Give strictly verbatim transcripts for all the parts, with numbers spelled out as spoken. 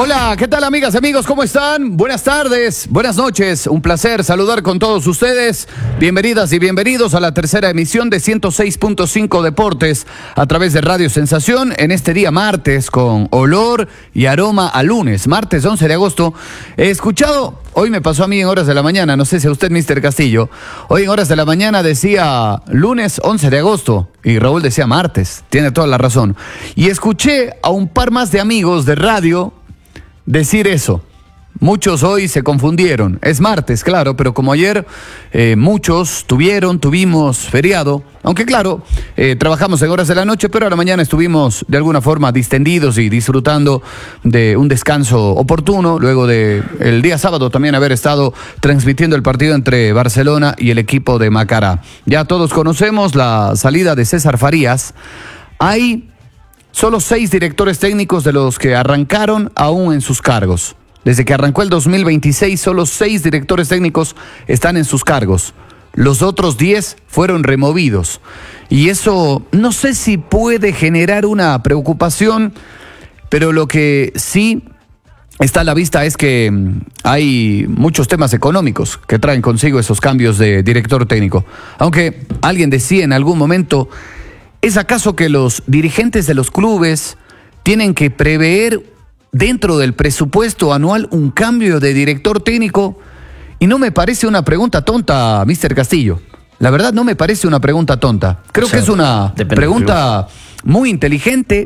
Hola, ¿qué tal amigas, amigos? ¿Cómo están? Buenas tardes, buenas noches. Un placer saludar con todos ustedes. Bienvenidas y bienvenidos a la tercera emisión de ciento seis punto cinco Deportes a través de Radio Sensación en este día martes con olor y aroma a lunes, martes once de agosto. He escuchado, hoy me pasó a mí en horas de la mañana, no sé si a usted, mister Castillo, hoy en horas de la mañana decía lunes once de agosto y Raúl decía martes, tiene toda la razón. Y escuché a un par más de amigos de radio decir eso. Muchos hoy se confundieron. Es martes, claro, pero como ayer eh, muchos tuvieron, tuvimos feriado, aunque claro, eh, trabajamos en horas de la noche, pero a la mañana estuvimos de alguna forma distendidos y disfrutando de un descanso oportuno, luego de el día sábado también haber estado transmitiendo el partido entre Barcelona y el equipo de Macará. Ya todos conocemos la salida de César Farías. Hay solo seis directores técnicos de los que arrancaron aún en sus cargos. Desde que arrancó el dos mil veintiséis, solo seis directores técnicos están en sus cargos. Los otros diez fueron removidos. Y eso no sé si puede generar una preocupación, pero lo que sí está a la vista es que hay muchos temas económicos que traen consigo esos cambios de director técnico. Aunque alguien decía en algún momento, ¿es acaso que los dirigentes de los clubes tienen que prever dentro del presupuesto anual un cambio de director técnico? Y no me parece una pregunta tonta, mister Castillo. La verdad no me parece una pregunta tonta. Creo o sea, que es una pregunta muy inteligente,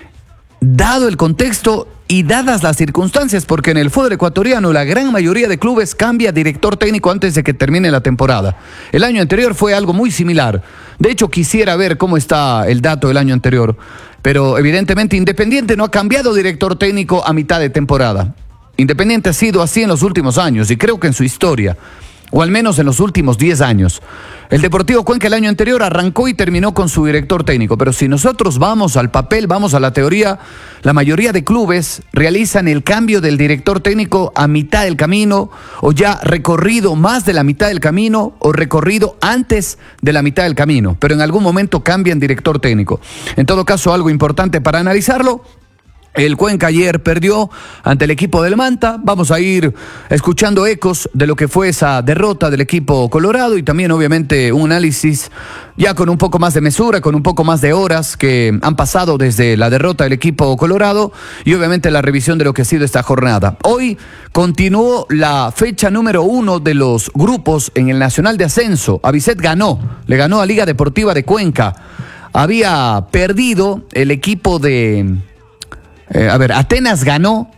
dado el contexto y dadas las circunstancias, porque en el fútbol ecuatoriano la gran mayoría de clubes cambia director técnico antes de que termine la temporada. El año anterior fue algo muy similar. De hecho, quisiera ver cómo está el dato del año anterior, pero evidentemente Independiente no ha cambiado director técnico a mitad de temporada. Independiente ha sido así en los últimos años y creo que en su historia, o al menos en los últimos diez años. El Deportivo Cuenca el año anterior arrancó y terminó con su director técnico, pero si nosotros vamos al papel, vamos a la teoría, la mayoría de clubes realizan el cambio del director técnico a mitad del camino, o ya recorrido más de la mitad del camino, o recorrido antes de la mitad del camino, pero en algún momento cambian director técnico. En todo caso, algo importante para analizarlo: el Cuenca ayer perdió ante el equipo del Manta. Vamos a ir escuchando ecos de lo que fue esa derrota del equipo colorado y también obviamente un análisis ya con un poco más de mesura, con un poco más de horas que han pasado desde la derrota del equipo colorado y obviamente la revisión de lo que ha sido esta jornada. Hoy continuó la fecha número uno de los grupos en el Nacional de Ascenso. Avicet ganó, le ganó a Liga Deportiva de Cuenca. Había perdido el equipo de... Eh, a ver, Atenas ganó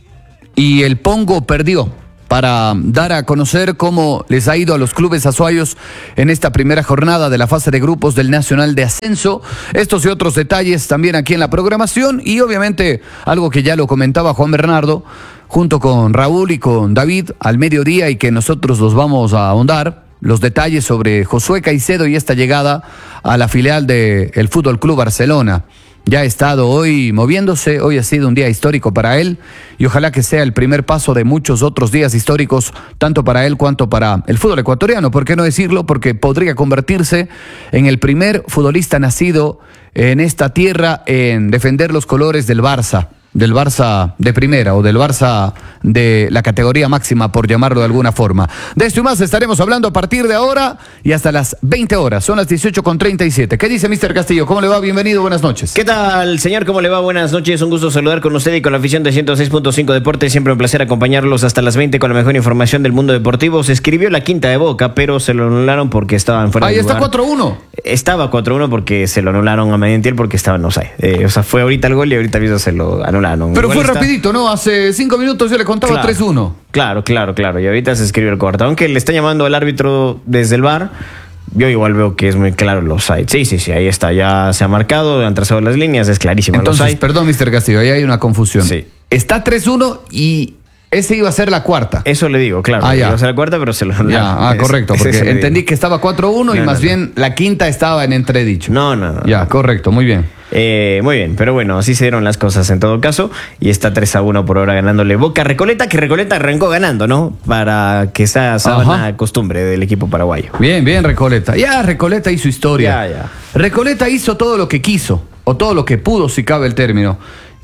y el Pongo perdió, para dar a conocer cómo les ha ido a los clubes azuayos en esta primera jornada de la fase de grupos del Nacional de Ascenso. Estos y otros detalles también aquí en la programación y obviamente algo que ya lo comentaba Juan Bernardo junto con Raúl y con David al mediodía y que nosotros los vamos a ahondar, los detalles sobre Josué Caicedo y esta llegada a la filial del Fútbol Club Barcelona. Ya ha estado hoy moviéndose, hoy ha sido un día histórico para él y ojalá que sea el primer paso de muchos otros días históricos, tanto para él cuanto para el fútbol ecuatoriano. ¿Por qué no decirlo? Porque podría convertirse en el primer futbolista nacido en esta tierra en defender los colores del Barça, del Barça de primera o del Barça de la categoría máxima, por llamarlo de alguna forma. De esto y más estaremos hablando a partir de ahora y hasta las veinte horas. Son las dieciocho con treinta y siete. ¿Qué dice mister Castillo? ¿Cómo le va? Bienvenido, buenas noches. ¿Qué tal, señor? ¿Cómo le va? Buenas noches. Un gusto saludar con usted y con la afición de ciento seis punto cinco Deportes. Siempre un placer acompañarlos hasta las veinte con la mejor información del mundo deportivo. Se escribió la quinta de Boca, pero se lo anularon porque estaban fuera de lugar. Ahí está cuatro uno. Estaba cuatro uno porque se lo anularon a Mediantiel porque estaban, no sé. Eh, o sea, fue ahorita el gol y ahorita mismo se lo anularon. Pero igual fue está... rapidito, ¿no? Hace cinco minutos yo le contaba claro, tres uno. Claro, claro, claro. Y ahorita se escribió el cuarto. Aunque le está llamando al árbitro desde el V A R, yo igual veo que es muy claro el offside. Sí, sí, sí, ahí está. Ya se ha marcado, han trazado las líneas, es clarísimo. Entonces, perdón, mister Castillo, ahí hay una confusión. Sí. Está tres uno y... ese iba a ser la cuarta. Eso le digo, claro. Ah, ya. Iba a ser la cuarta, pero se lo... Ya, ah, correcto, porque ese, ese entendí que estaba cuatro uno no, y más no, bien no. La quinta estaba en entredicho. No, no, no. Ya, no. correcto, muy bien. Eh, muy bien, pero bueno, así se dieron las cosas en todo caso. Y está tres a uno por ahora ganándole Boca Recoleta, que Recoleta arrancó ganando, ¿no? Para que sea una costumbre del equipo paraguayo. Bien, bien, Recoleta. Ya, Recoleta hizo historia. Ya, ya. Recoleta hizo todo lo que quiso, o todo lo que pudo, si cabe el término.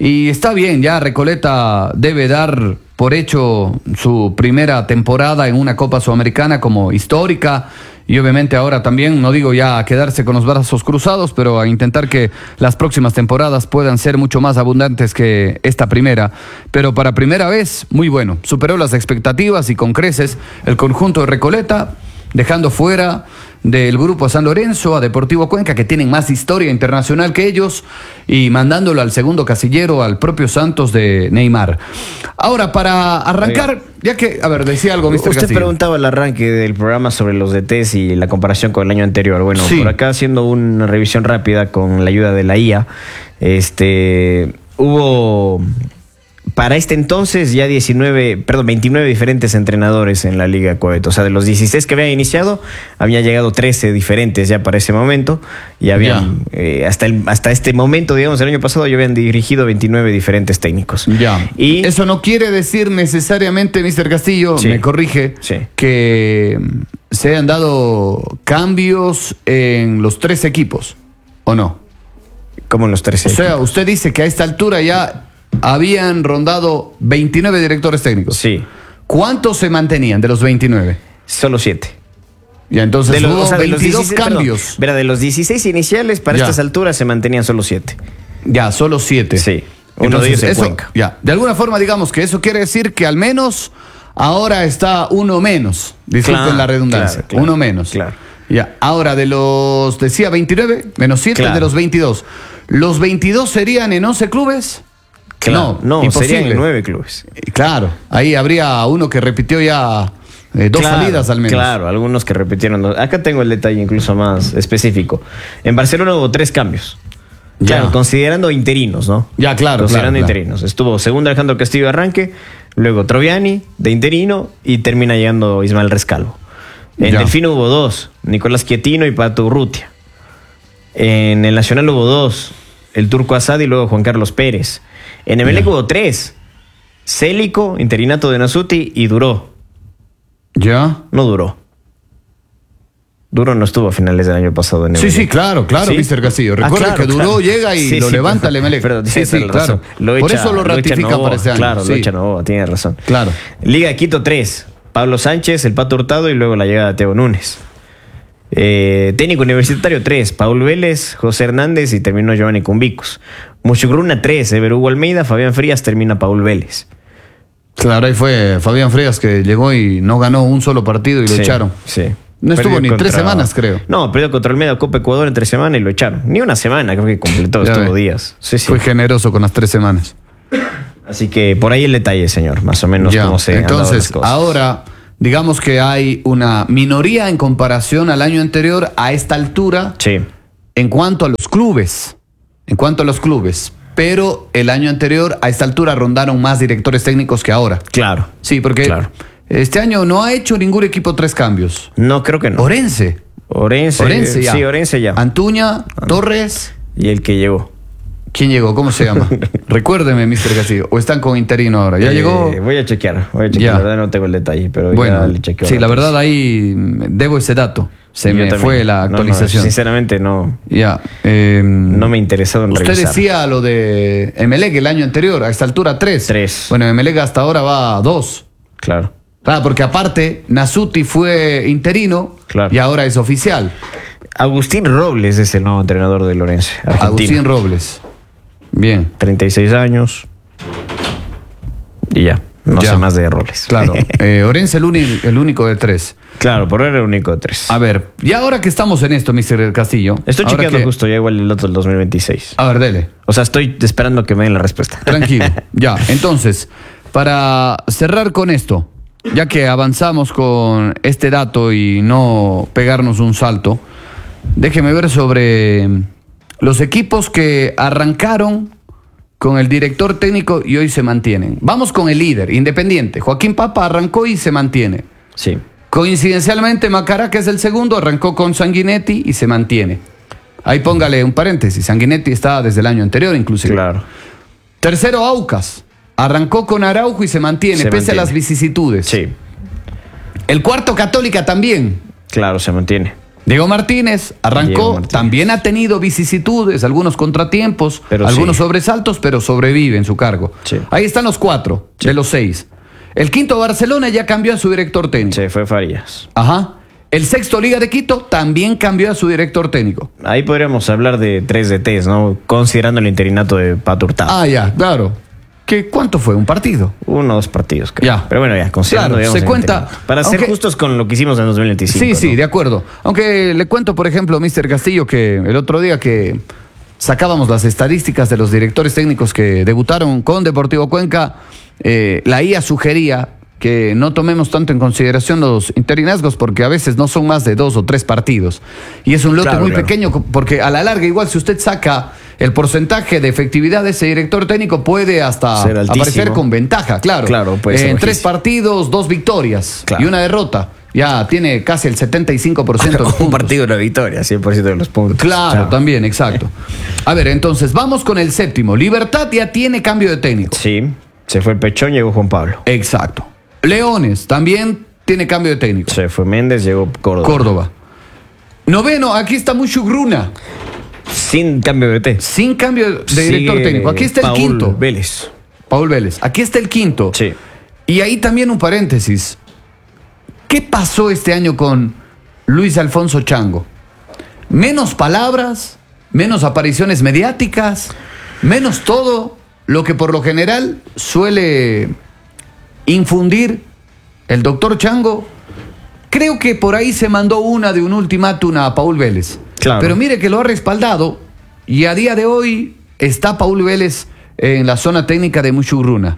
Y está bien, ya Recoleta debe dar por hecho su primera temporada en una Copa Sudamericana como histórica. Y obviamente ahora también, no digo ya a quedarse con los brazos cruzados, pero a intentar que las próximas temporadas puedan ser mucho más abundantes que esta primera. Pero para primera vez, muy bueno. Superó las expectativas y con creces el conjunto de Recoleta, dejando fuera del grupo a San Lorenzo, a Deportivo Cuenca, que tienen más historia internacional que ellos, y mandándolo al segundo casillero, al propio Santos de Neymar. Ahora, para arrancar, Oiga. ya que, a ver, decía algo, mister Usted Castillo. preguntaba al arranque del programa sobre los D Ts y la comparación con el año anterior. Bueno, sí. Por acá haciendo una revisión rápida con la ayuda de la I A, este, hubo... Para este entonces ya diecinueve, perdón, veintinueve diferentes entrenadores en la Liga Cueto. O sea, de los dieciséis que habían iniciado, habían llegado trece diferentes ya para ese momento. Y habían, eh, hasta, el, hasta este momento, digamos, el año pasado, ya habían dirigido veintinueve diferentes técnicos. Ya. Y eso no quiere decir necesariamente, mister Castillo, sí. me corrige, sí. que se hayan dado cambios en los tres equipos, ¿o no? ¿Cómo en los tres equipos? O sea, usted dice que a esta altura ya habían rondado veintinueve directores técnicos. Sí. ¿Cuántos se mantenían de los veintinueve? Solo siete. Ya, entonces de los, hubo o sea, de veintidós los dieciséis, cambios. Perdón, verá, de los dieciséis iniciales, para ya. estas alturas se mantenían solo siete. Ya, solo siete. Sí. Uno entonces, de ellos en eso, Cuenca. Ya, de alguna forma, digamos que eso quiere decir que al menos ahora está uno menos. Disculpen claro, la redundancia. Claro, claro, uno menos. Claro. Ya, ahora de los, decía veintinueve, menos siete claro. de los veintidós. ¿Los veintidós serían en once clubes? Claro, no, no serían en nueve clubes. Claro, ahí habría uno que repitió ya eh, dos claro, salidas al menos. Claro, algunos que repitieron dos. Acá tengo el detalle incluso más específico. En Barcelona hubo tres cambios. Ya. Claro, considerando interinos, ¿no? Ya, claro. Considerando claro, interinos. Claro. Estuvo segundo Alejandro Castillo de arranque, luego Troviani de interino y termina llegando Ismael Rescalvo. En ya. Delfino hubo dos, Nicolás Quietino y Pato Urrutia. En el Nacional hubo dos, el Turco Asad y luego Juan Carlos Pérez. En Emelec hubo tres. Célico, interinato de Nasuti y Duró. ¿Ya? No duró. Duró no estuvo a finales del año pasado en Emelec. Sí, sí, claro, claro, ¿sí? mister Castillo. Recuerda ah, claro, que Duró claro. llega y sí, lo sí, levanta el Emelec. Perdón, sí, sí, claro. Lo echa, Por eso lo ratifica lo Novoa, para este año. Claro, sí. lo echa Novoa, tiene razón. Claro. Liga de Quito tres. Pablo Sánchez, el Pato Hurtado y luego la llegada de Teo Núñez. Eh, técnico universitario tres, Paul Vélez, José Hernández y terminó Giovanni Cumbicus. Muchugruna tres, Ever Hugo Almeida, Fabián Frías, termina Paul Vélez. Claro, ahí fue Fabián Frías que llegó y no ganó un solo partido y lo sí, echaron. Sí. No estuvo perdió ni contra... tres semanas, creo. No, perdió contra Almeida Copa Ecuador en tres semanas y lo echaron. Ni una semana, creo que completó, ya estuvo ve. días. Sí, sí. Fue generoso con las tres semanas. Así que por ahí el detalle, señor, más o menos ya. cómo se Entonces, han dado las cosas. Ahora, digamos que hay una minoría en comparación al año anterior a esta altura. Sí. En cuanto a los clubes. En cuanto a los clubes. Pero el año anterior, a esta altura, rondaron más directores técnicos que ahora. Claro. Sí, porque claro. este año no ha hecho ningún equipo tres cambios. No, creo que no. Orense. Orense. Orense ya. Sí, Orense ya. Antuña, Torres. Y el que llegó. ¿Quién llegó? ¿Cómo se llama? Recuérdeme, mister Castillo. ¿O están con interino ahora? ¿Ya eh, llegó? Voy a chequear. Voy a chequear. Ya. La verdad no tengo el detalle, pero bueno, ya le chequeo. Sí, la verdad ahí debo ese dato. Se Yo me también. fue la actualización. No, no, sinceramente no. Ya. Eh, no me interesaba en usted revisar. Usted decía lo de Emelec el año anterior, a esta altura tres. Tres. Bueno, Emelec hasta ahora va a dos. Claro. Claro, porque aparte, Nasuti fue interino claro. y ahora es oficial. Agustín Robles es el nuevo entrenador de Lorense, argentino. Agustín Robles. Bien. treinta y seis años. Y ya. No ya. sé más de Robles. Claro. eh, Orense el, el único de tres. Claro, por ahora el único de tres. A ver, y ahora que estamos en esto, mister Castillo. Estoy chequeando que... justo ya igual el otro del dos mil veintiséis. A ver, dele. O sea, estoy esperando que me den la respuesta. Tranquilo. Ya, entonces, para cerrar con esto, ya que avanzamos con este dato y no pegarnos un salto, déjeme ver sobre los equipos que arrancaron con el director técnico y hoy se mantienen. Vamos con el líder, Independiente. Joaquín Papa arrancó y se mantiene. Sí. Coincidencialmente, Macará, que es el segundo, arrancó con Sanguinetti y se mantiene. Ahí póngale un paréntesis. Sanguinetti está desde el año anterior, inclusive. Claro. Tercero, Aucas. Arrancó con Araujo y se mantiene, se pese mantiene. a las vicisitudes. Sí. El cuarto, Católica, también. Claro, se mantiene. Diego Martínez arrancó, Diego Martínez. También ha tenido vicisitudes, algunos contratiempos, Pero algunos sí. sobresaltos, pero sobrevive en su cargo. Sí. Ahí están los cuatro Sí. de los seis. El quinto Barcelona ya cambió a su director técnico. Se fue Farías. Ajá. El sexto Liga de Quito también cambió a su director técnico. Ahí podríamos hablar de tres D Ts, ¿no? Considerando el interinato de Pato Hurtado. Ah, ya, claro. ¿Qué, ¿Cuánto fue? ¿Un partido? Uno o dos partidos, creo. Ya. Pero bueno, ya, considerando, Claro, digamos, se el cuenta, interinato. Para aunque- ser justos con lo que hicimos en dos mil veinticinco. Sí, sí, ¿no? de acuerdo. Aunque le cuento, por ejemplo, mister Castillo, que el otro día que sacábamos las estadísticas de los directores técnicos que debutaron con Deportivo Cuenca, eh, la I A sugería que no tomemos tanto en consideración los interinazgos porque a veces no son más de dos o tres partidos. Y es un lote Claro, muy claro. pequeño porque a la larga igual si usted saca el porcentaje de efectividad de ese director técnico puede hasta Ser altísimo. aparecer con ventaja, claro. Claro, puede ser en tres bajísimo. partidos, dos victorias Claro. y una derrota. Ya tiene casi el setenta y cinco por ciento de los Un puntos. partido de la victoria, cien por ciento de los puntos. Claro, Chao. también, exacto. A ver, entonces, vamos con el séptimo. Libertad ya tiene cambio de técnico. Sí, se fue Pechón, llegó Juan Pablo. Exacto. Leones también tiene cambio de técnico. Se fue Méndez, llegó Córdoba. Córdoba. Noveno, aquí está Mushugruna, Sin cambio de T. sin cambio de director Sigue técnico. Aquí está el Paul quinto. Vélez. Paul Vélez. Aquí está el quinto. Sí. Y ahí también un paréntesis. ¿Qué pasó este año con Luis Alfonso Chango? Menos palabras, menos apariciones mediáticas, menos todo lo que por lo general suele infundir el doctor Chango. Creo que por ahí se mandó una de un ultimátum a Paul Vélez. Claro. Pero mire que lo ha respaldado y a día de hoy está Paul Vélez en la zona técnica de Mushugruna.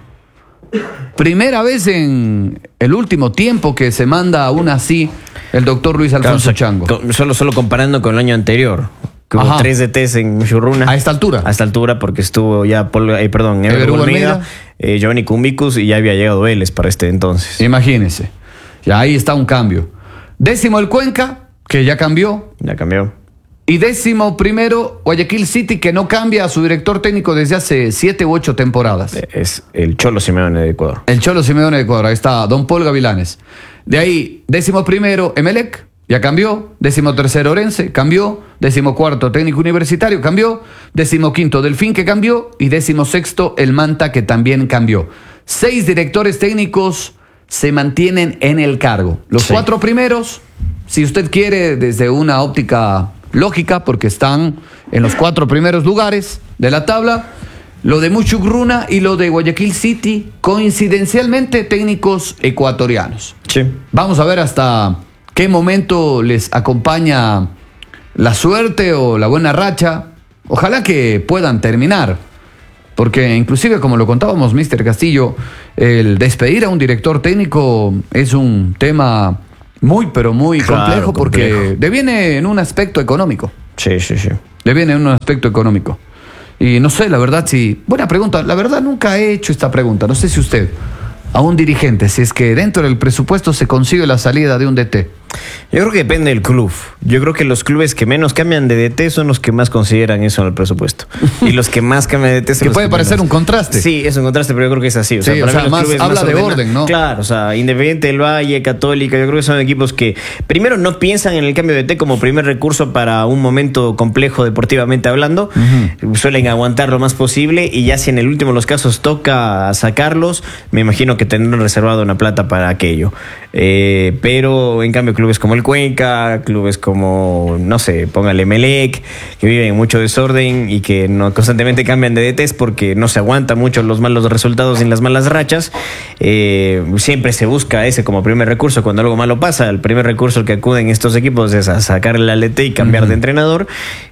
Primera vez en el último tiempo que se manda una así el doctor Luis Claro, Alfonso o sea, Chango. con- solo, solo comparando con el año anterior. Que hubo Ajá. tres D Ts en Mushurruna. A esta altura. A esta altura, porque estuvo ya, Paul, eh, perdón, Ever Ever Hugo Almeida, Almeida. eh, Giovanni Cumbicus y ya había llegado Vélez para este entonces. Imagínense. Ya ahí está un cambio. Décimo el Cuenca, que ya cambió. Ya cambió. Y décimo primero Guayaquil City, que no cambia a su director técnico desde hace siete u ocho temporadas. Eh, Es el Cholo Simeone de Ecuador. El Cholo Simeone de Ecuador, ahí está, Don Paul Gavilanes. De ahí, décimo primero, Emelec, ya cambió. Décimo tercero, Orense, cambió. Décimo cuarto, Técnico Universitario, cambió. Décimo quinto, Delfín, que cambió. Y décimo sexto, El Manta, que también cambió. Seis directores técnicos se mantienen en el cargo. Los Sí. cuatro primeros, si usted quiere, desde una óptica lógica, porque están en los cuatro primeros lugares de la tabla. Lo de Mushugruna y lo de Guayaquil City, coincidencialmente técnicos ecuatorianos. Sí. Vamos a ver hasta qué momento les acompaña la suerte o la buena racha. Ojalá que puedan terminar. Porque inclusive, como lo contábamos, mister Castillo, el despedir a un director técnico es un tema muy, pero muy Claro, complejo porque complejo. deviene en un aspecto económico. Sí, sí, sí. Deviene en un aspecto económico. Y no sé, la verdad, si... Buena pregunta. La verdad, nunca he hecho esta pregunta. No sé si usted, a un dirigente, si es que dentro del presupuesto se consigue la salida de un D T. Yo creo que depende del club. Yo creo que los clubes que menos cambian de D T son los que más consideran eso en el presupuesto. Y los que más cambian de D T son Que los puede parecer menos. un contraste. Sí, es un contraste, pero yo creo que es así. O sea, Sí, para o sea, mí los más clubes habla de ordena- orden, ¿no? Claro, o sea, Independiente del Valle, Católica, yo creo que son equipos que primero no piensan en el cambio de D T como primer recurso para un momento complejo deportivamente hablando. Suelen aguantar lo más posible y ya si en el último de los casos toca sacarlos, me imagino que tendrán reservado una plata para aquello. Eh, pero en cambio clubes como el Cuenca, clubes como, no sé, póngale Melec, que viven en mucho desorden y que no constantemente cambian de D Ts porque no se aguantan mucho los malos resultados en las malas rachas. Eh, siempre se busca ese como primer recurso cuando algo malo pasa. El primer recurso al que acuden estos equipos es a sacarle al D T y cambiar de entrenador.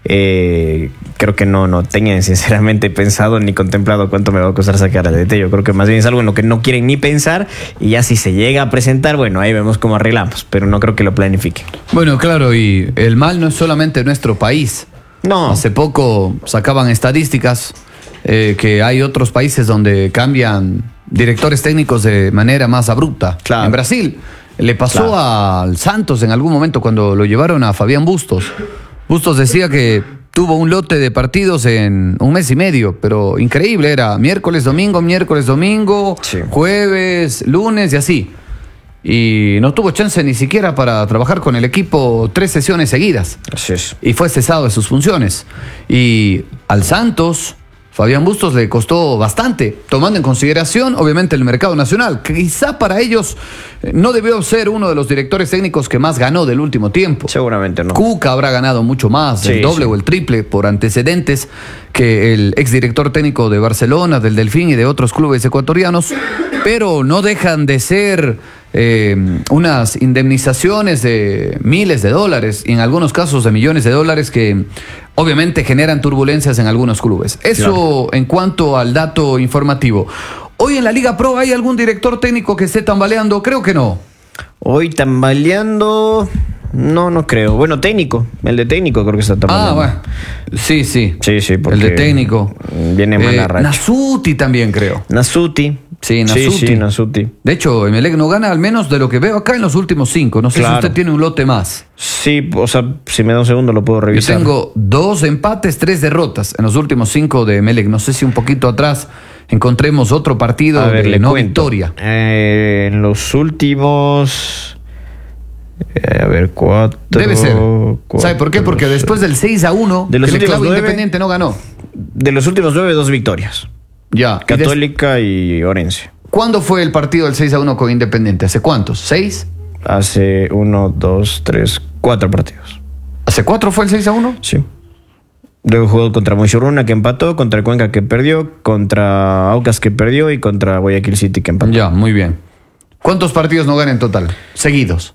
Eh, creo que no, no tengan sinceramente pensado ni contemplado cuánto me va a costar sacar al D T. Yo creo que más bien es algo en lo que no quieren ni pensar y ya si se llega a presentar, bueno, ahí vemos cómo arreglamos, pero no creo que lo planifiquen. Bueno, claro, y el mal no es solamente nuestro país. No. Hace poco sacaban estadísticas eh, que hay otros países donde cambian directores técnicos de manera más abrupta. Claro. En Brasil le pasó Claro. al Santos en algún momento cuando lo llevaron a Fabián Bustos. Bustos decía que tuvo un lote de partidos en un mes y medio, pero increíble, era miércoles, domingo, miércoles, domingo, Sí. jueves, lunes y así. y no tuvo chance ni siquiera para trabajar con el equipo tres sesiones seguidas. Así es. Y fue cesado de sus funciones. Y al Santos, Fabián Bustos le costó bastante, tomando en consideración, obviamente, el mercado nacional. Quizá para ellos eh, no debió ser uno de los directores técnicos que más ganó del último tiempo. Seguramente no. Cuca habrá ganado mucho más, Sí, el doble sí. o el triple por antecedentes que el exdirector técnico de Barcelona, del Delfín y de otros clubes ecuatorianos, pero no dejan de ser eh, unas indemnizaciones de miles de dólares y en algunos casos de millones de dólares que obviamente generan turbulencias en algunos clubes. Eso en cuanto al dato informativo. Hoy en la Liga Pro, ¿hay algún director técnico que esté tambaleando? Creo que no. Hoy tambaleando... No, no creo. Bueno, técnico. El de técnico creo que está tambaleando. Ah, bueno. Sí, sí. Sí, sí, porque el de técnico. viene mala Eh, racha. Nasuti también creo. Nasuti. Sí, Nasuti. Sí, sí, Nasuti. De hecho, Emelec no gana al menos de lo que veo acá en los últimos cinco. No sé Claro. si usted tiene un lote más. Sí, o sea, si me da un segundo lo puedo Yo revisar. tengo dos empates, tres derrotas en los últimos cinco de Emelec. No sé si un poquito atrás encontremos otro partido A ver, de le no cuento. victoria. Eh, en los últimos... eh, a ver, cuatro... Debe ser. cuatro, ¿Sabe por qué? Porque después del seis a uno, De los que le últimos clavó nueve, Independiente no ganó. De los últimos nueve, dos victorias. Ya. ¿Y des- Católica y Orense. ¿Cuándo fue el partido del seis a uno con Independiente? ¿Hace cuántos? ¿Seis? Hace uno, dos, tres, cuatro partidos. ¿Hace cuatro fue el seis a uno? Sí. Luego jugó contra Mochurruna que empató, contra el Cuenca que perdió, contra Aucas que perdió y contra Guayaquil City que empató. Ya, muy bien. ¿Cuántos partidos no gana en total? Seguidos.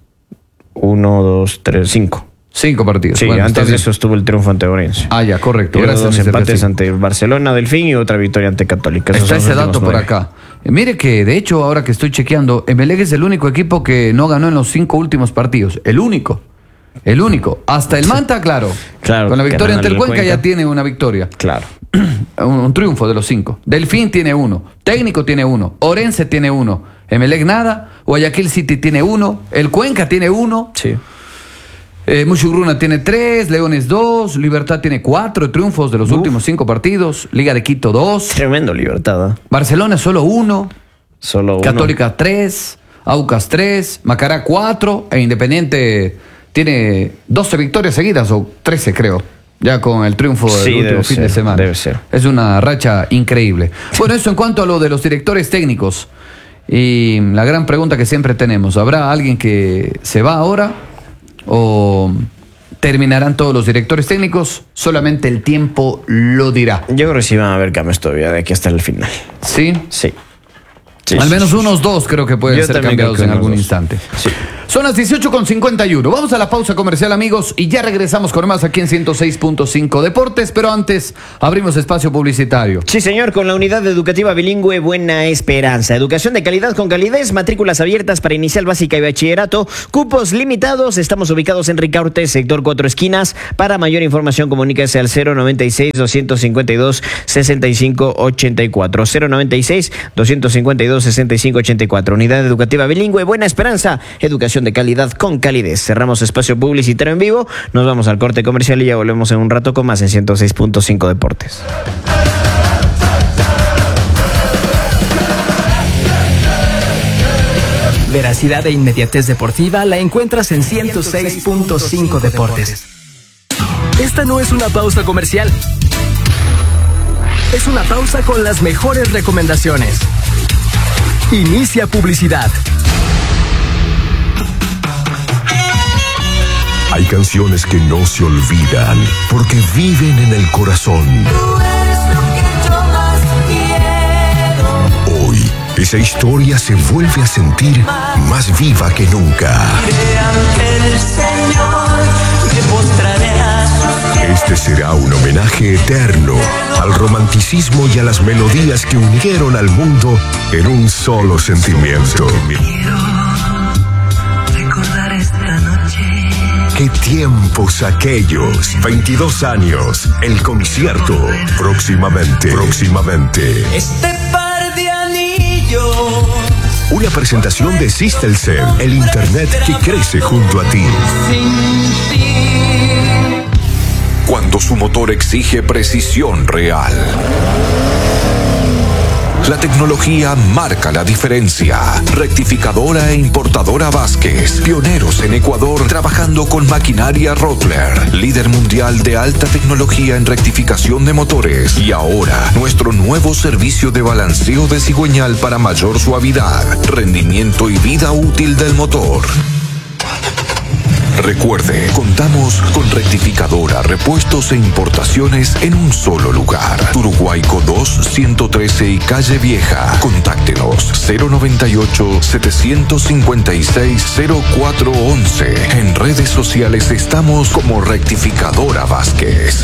Uno, dos, tres, cinco. Cinco partidos. Sí, Bueno, está antes de bien. eso estuvo el triunfo ante Orense. Ah, ya, correcto. Y luego Gracias, dos mister empates Recibo. ante Barcelona, Delfín y otra victoria ante Católica. Esos Está son ese los dato últimos por nueve. acá. Eh, Mire que, de hecho, ahora que estoy chequeando, Emelec es el único equipo que no ganó en los cinco últimos partidos. El único. El único. Hasta el Manta, claro. Claro, Con la que victoria gana ante el el Cuenca, Cuenca. ya tiene una victoria. Claro. un, un triunfo de los cinco. Delfín tiene uno. Técnico tiene uno. Orense tiene uno. Emelec nada. Guayaquil City tiene uno. El Cuenca tiene uno. Sí. Eh, Muchugruna tiene tres, Leones dos, Libertad tiene cuatro triunfos de los Uf. últimos cinco partidos, Liga de Quito dos, Tremendo Libertad. ¿eh? Barcelona solo uno, Solo uno. Católica tres, Aucas tres, Macará cuatro e Independiente tiene doce victorias seguidas o trece creo, ya con el triunfo del Sí, último debe fin ser, de semana. debe ser. Es una racha increíble. Bueno, eso en cuanto a lo de los directores técnicos. Y la gran pregunta que siempre tenemos, ¿habrá alguien que se va ahora? ¿O terminarán todos los directores técnicos? Solamente el tiempo lo dirá. Yo creo que sí van a haber cambios todavía de aquí hasta el final. ¿Sí? Sí. Sí, Al sí, menos sí, unos dos creo que pueden Yo ser también creo cambiados que en unos algún dos. instante. Sí. Son las dieciocho con cincuenta y uno. Vamos a la pausa comercial, amigos, y ya regresamos con más aquí en ciento seis punto cinco Deportes, pero antes abrimos espacio publicitario. Sí, señor, con la unidad educativa bilingüe Buena Esperanza. Educación de calidad con calidez, matrículas abiertas para inicial básica y bachillerato, cupos limitados. Estamos ubicados en Ricaurte, sector Cuatro Esquinas. Para mayor información, comuníquese al cero noventa y seis, doscientos cincuenta y dos, sesenta y cinco ochenta y cuatro. cero noventa y seis, doscientos cincuenta y dos, sesenta y cinco ochenta y cuatro. Unidad educativa bilingüe Buena Esperanza. Educación de calidad con calidez. Cerramos espacio publicitario en vivo. Nos vamos al corte comercial y ya volvemos en un rato con más en ciento seis punto cinco Deportes. Veracidad e inmediatez deportiva la encuentras en ciento seis punto cinco Deportes. Esta no es una pausa comercial. Es una pausa con las mejores recomendaciones. Inicia publicidad. Hay canciones que no se olvidan porque viven en el corazón. Hoy, esa historia se vuelve a sentir más viva que nunca. Este será un homenaje eterno al romanticismo y a las melodías que unieron al mundo en un solo sentimiento. Recordar esta noche. ¡Qué tiempos aquellos! veintidós años, el concierto. Próximamente, próximamente. Este par de anillos. Una presentación de Sistelcel, el internet que crece junto a ti. Sin ti. Cuando su motor exige precisión real. La tecnología marca la diferencia. Rectificadora e importadora Vázquez, pioneros en Ecuador trabajando con maquinaria Rockler, líder mundial de alta tecnología en rectificación de motores. Y ahora, nuestro nuevo servicio de balanceo de cigüeñal para mayor suavidad, rendimiento y vida útil del motor. Recuerde, contamos con rectificadora, repuestos e importaciones en un solo lugar. Turuguaico dos, ciento trece y Calle Vieja. Contáctenos cero noventa y ocho, setecientos cincuenta y seis, cero cuatro once. En redes sociales estamos como Rectificadora Vázquez.